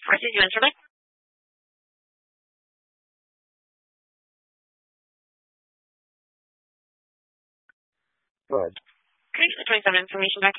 Did you answer me? Good. Okay, the 27 information back.